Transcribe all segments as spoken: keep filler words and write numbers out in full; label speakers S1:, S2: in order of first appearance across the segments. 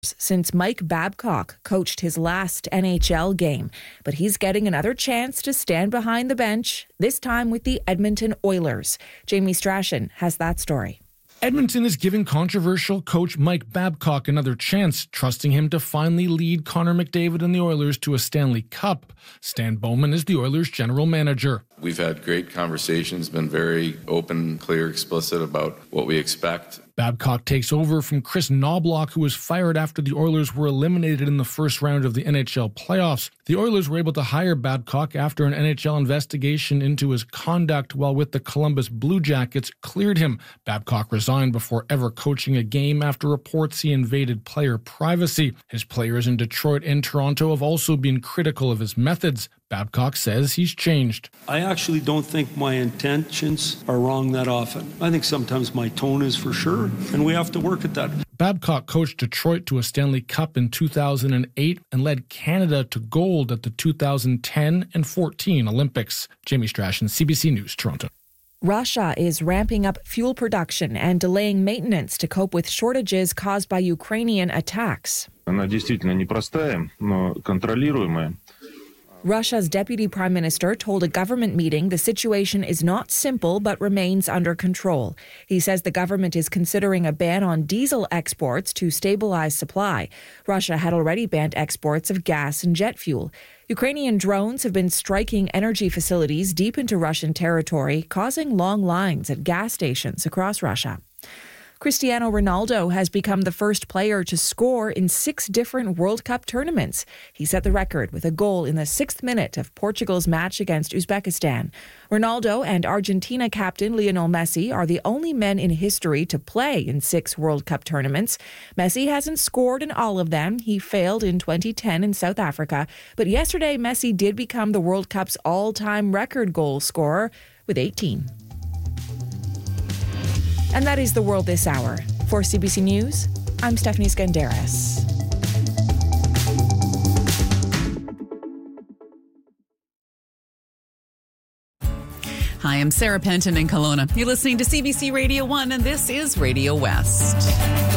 S1: since Mike Babcock coached his last N H L game, but he's getting another chance to stand behind the bench, this time with the Edmonton Oilers. Jamie Strachan has that story.
S2: Edmonton is giving controversial coach Mike Babcock another chance, trusting him to finally lead Connor McDavid and the Oilers to a Stanley Cup. Stan Bowman is the Oilers' general manager.
S3: We've had great conversations, been very open, clear, explicit about what we expect.
S2: Babcock takes over from Chris Knobloch, who was fired after the Oilers were eliminated in the first round of the N H L playoffs. The Oilers were able to hire Babcock after an N H L investigation into his conduct while with the Columbus Blue Jackets cleared him. Babcock resigned before ever coaching a game after reports he invaded player privacy. His players in Detroit and Toronto have also been critical of his methods. Babcock says he's changed.
S4: I actually don't think my intentions are wrong that often. I think sometimes my tone is for sure, and we have to work at that.
S2: Babcock coached Detroit to a Stanley Cup in two thousand eight and led Canada to gold at the two thousand ten and fourteen Olympics. Jamie Strachan, C B C News, Toronto.
S1: Russia is ramping up fuel production and delaying maintenance to cope with shortages caused by Ukrainian attacks.
S5: Она действительно непростая, но контролируемая.
S1: Russia's deputy prime minister told a government meeting the situation is not simple but remains under control. He says the government is considering a ban on diesel exports to stabilize supply. Russia had already banned exports of gas and jet fuel. Ukrainian drones have been striking energy facilities deep into Russian territory, causing long lines at gas stations across Russia. Cristiano Ronaldo has become the first player to score in six different World Cup tournaments. He set the record with a goal in the sixth minute of Portugal's match against Uzbekistan. Ronaldo and Argentina captain Lionel Messi are the only men in history to play in six World Cup tournaments. Messi hasn't scored in all of them. He failed in twenty ten in South Africa. But yesterday, Messi did become the World Cup's all-time record goal scorer with eighteen. And that is the world this hour. For C B C News, I'm Stephanie Skandaris.
S6: Hi, I'm Sarah Penton in Kelowna. You're listening to C B C Radio one, and this is Radio West.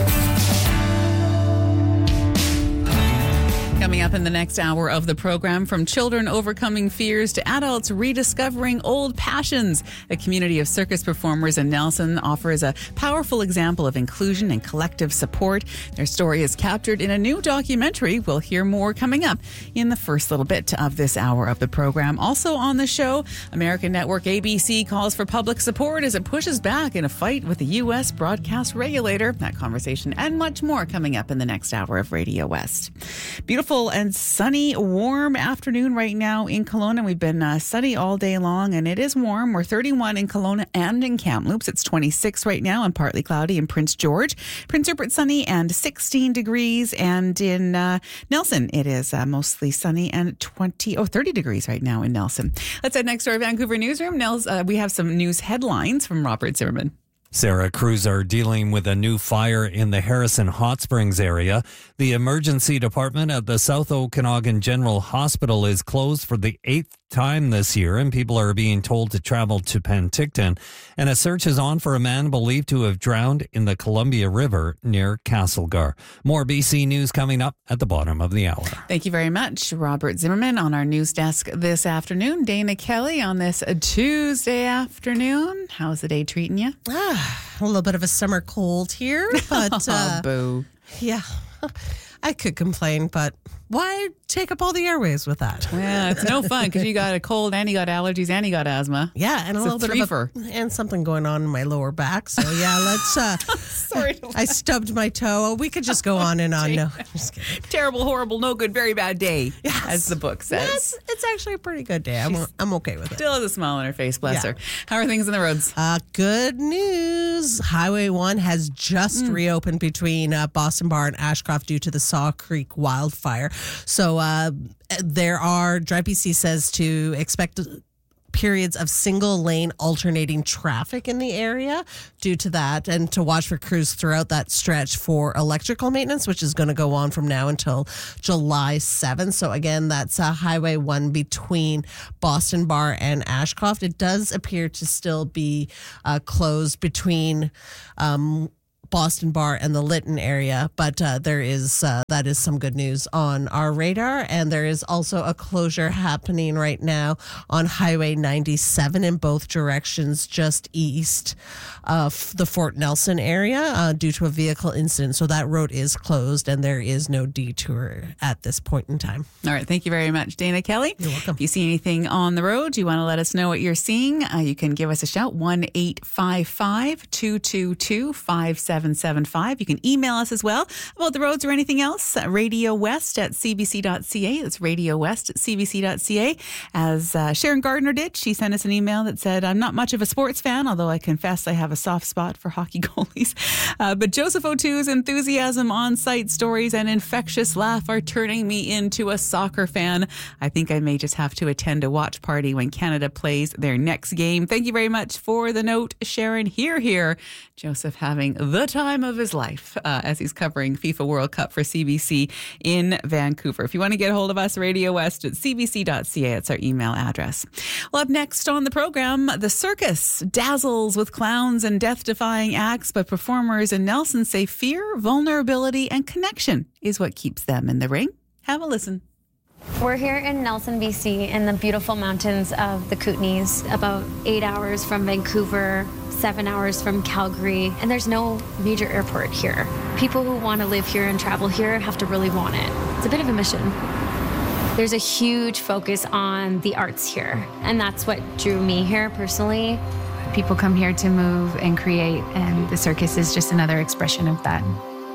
S6: Coming up in the next hour of the program, from children overcoming fears to adults rediscovering old passions, a community of circus performers in Nelson offers a powerful example of inclusion and collective support. Their story is captured in a new documentary. We'll hear more coming up in the first little bit of this hour of the program. Also on the show, American network A B C calls for public support as it pushes back in a fight with the U S broadcast regulator. That conversation and much more coming up in the next hour of Radio West. Beautiful and sunny, warm afternoon right now in Kelowna. We've been uh, sunny all day long, and it is warm. We're thirty-one in Kelowna and in Kamloops. It's twenty-six right now and partly cloudy in Prince George. Prince Rupert sunny and sixteen degrees. And in uh, Nelson, it is uh, mostly sunny and twenty, oh, thirty degrees right now in Nelson. Let's head next to our Vancouver newsroom. Nels, uh, we have some news headlines from Robert Zimmerman.
S7: Sarah, crews are dealing with a new fire in the Harrison Hot Springs area. The emergency department at the South Okanagan General Hospital is closed for the eighth time this year, and people are being told to travel to Penticton. And a search is on for a man believed to have drowned in the Columbia River near Castlegar. More B C News coming up at the bottom of the hour.
S6: Thank you very much, Robert Zimmerman. On our news desk this afternoon, Dana Kelly on this Tuesday afternoon. How's the day treating you?
S8: Ah, a little bit of a summer cold here, but uh,
S6: oh, boo.
S8: Yeah, I could complain, but why take up all the airways with that?
S6: Yeah, it's no fun because you got a cold and you got allergies and you got asthma.
S8: Yeah, and
S6: it's
S8: a little
S6: a
S8: bit of a, and something going on in my lower back. So yeah, let's. Uh,
S6: Sorry,
S8: I stubbed my toe. We could just go on and on. No, just kidding.
S6: Terrible, horrible, no good, very bad day,
S8: yes.
S6: as the book says.
S8: Yes, it's actually a pretty good day. I'm I'm okay with it.
S6: Still has a smile on her face, bless
S8: yeah.
S6: her. How are things on the roads?
S8: Uh, good news. Highway one has just mm. reopened between uh, Boston Bar and Ashcroft due to the Saw Creek wildfire. So uh, there are, Drive B C says to expect periods of single lane alternating traffic in the area due to that, and to watch for crews throughout that stretch for electrical maintenance, which is going to go on from now until July seventh. So again, that's uh, Highway one between Boston Bar and Ashcroft. It does appear to still be uh, closed between um, Boston Bar and the Lytton area. But uh, there is uh, that is some good news on our radar. And there is also a closure happening right now on Highway ninety-seven in both directions, just east of the Fort Nelson area uh, due to a vehicle incident. So that road is closed and there is no detour at this point in time.
S6: All right. Thank you very much, Dana Kelly.
S8: You're welcome.
S6: If you see anything on the road, you want to let us know what you're seeing, uh, you can give us a shout, one eight five five, two two two, five seven seven five. You can email us as well about the roads or anything else. Radio West at c b c dot c a. That's Radio West at c b c dot c a. As uh, Sharon Gardner did, she sent us an email that said, I'm not much of a sports fan, although I confess I have a soft spot for hockey goalies. Uh, but Joseph O'Too's enthusiasm, on-site stories, and infectious laugh are turning me into a soccer fan. I think I may just have to attend a watch party when Canada plays their next game. Thank you very much for the note, Sharon. Here, here. Joseph having the time of his life uh, as he's covering FIFA World Cup for C B C in Vancouver. If you want to get a hold of us, Radio West at c b c dot c a. It's our email address. Well, up next on the program, the circus dazzles with clowns and death-defying acts, but performers in Nelson say fear, vulnerability, and connection is what keeps them in the ring. Have a listen.
S9: We're here in Nelson, B C, in the beautiful mountains of the Kootenays, about eight hours from Vancouver, seven hours from Calgary, and there's no major airport here. People who want to live here and travel here have to really want it. It's a bit of a mission. There's a huge focus on the arts here, and that's what drew me here personally.
S10: People come here to move and create, and the circus is just another expression of that.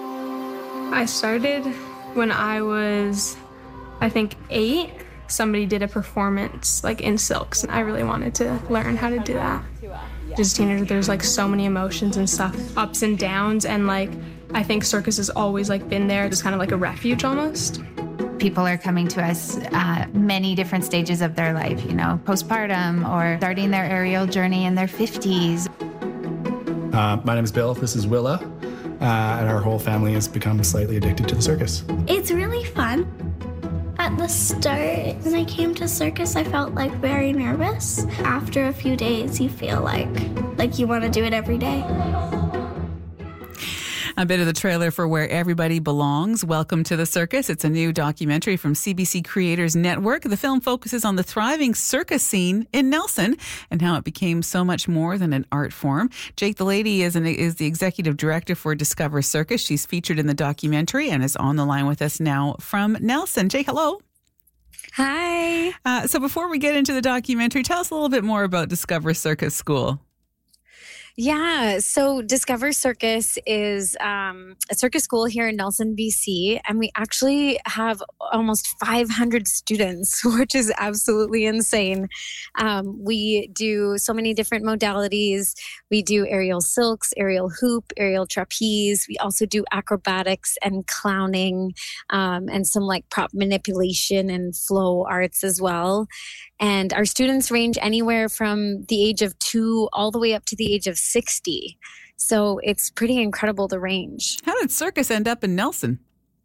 S11: I started when I was, I think, eight. Somebody did a performance like in silks, and I really wanted to learn how to do that. As a teenager, there's like so many emotions and stuff, ups and downs, and like I think circus has always like been there. It's kind of like a refuge almost.
S10: People are coming to us at many different stages of their life, you know, postpartum or starting their aerial journey in their fifties.
S12: Uh, my name is Bill. This is Willa. Uh, and our whole family has become slightly addicted to the circus.
S13: It's really fun. At the start, when I came to circus, I felt like very nervous. After a few days, you feel like like you want to do it every day.
S6: A bit of the trailer for Where Everybody Belongs. Welcome to the Circus. It's a new documentary from C B C Creators Network. The film focuses on the thriving circus scene in Nelson and how it became so much more than an art form. Jake the Lady is, an, is the executive director for Discover Circus. She's featured in the documentary and is on the line with us now from Nelson. Jake, hello.
S14: Hi.
S6: Uh, so before we get into the documentary, tell us a little bit more about Discover Circus School.
S14: Yeah, so Discover Circus is um, a circus school here in Nelson, B C, and we actually have almost five hundred students, which is absolutely insane. Um, we do so many different modalities. We do aerial silks, aerial hoop, aerial trapeze. We also do acrobatics and clowning um, and some like prop manipulation and flow arts as well. And our students range anywhere from the age of two all the way up to the age of sixty. So it's pretty incredible, the range.
S6: How did circus end up in Nelson?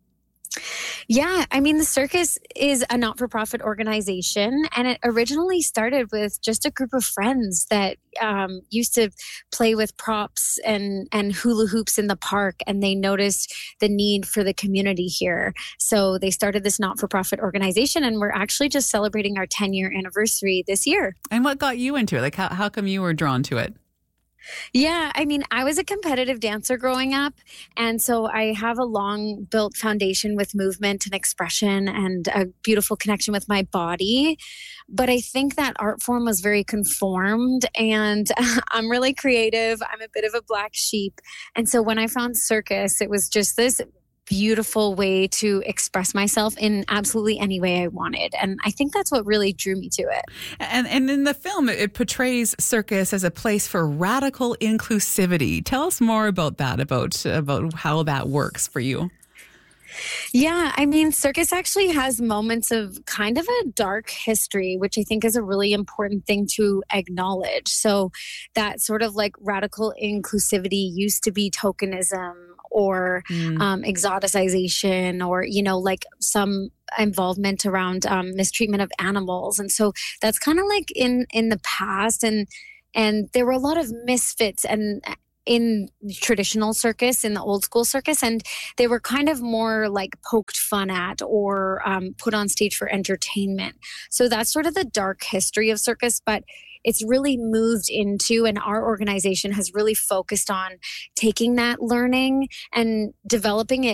S14: Yeah, I mean, the circus is a not-for-profit organization, and it originally started with just a group of friends that um, used to play with props and, and hula hoops in the park, and they noticed the need for the community here. So they started this not-for-profit organization, and we're actually just celebrating our ten-year anniversary this year.
S6: And what got you into it? Like, how, how come you were drawn to it?
S14: Yeah, I mean, I was a competitive dancer growing up, and so I have a long built foundation with movement and expression and a beautiful connection with my body. But I think that art form was very conformed, and I'm really creative. I'm a bit of a black sheep. And so when I found circus, it was just this beautiful way to express myself in absolutely any way I wanted. And I think that's what really drew me to it.
S6: And and in the film, it portrays circus as a place for radical inclusivity. Tell us more about that, about, about how that works for you.
S14: Yeah, I mean, circus actually has moments of kind of a dark history, which I think is a really important thing to acknowledge. So that sort of like radical inclusivity used to be tokenism or mm. um, exoticization or, you know, like some involvement around um, mistreatment of animals. And so that's kind of like in, in the past. And, and there were a lot of misfits and in traditional circus, in the old school circus, and they were kind of more like poked fun at or um, put on stage for entertainment. So that's sort of the dark history of circus, but it's really moved into, and our organization has really focused on taking that learning and developing it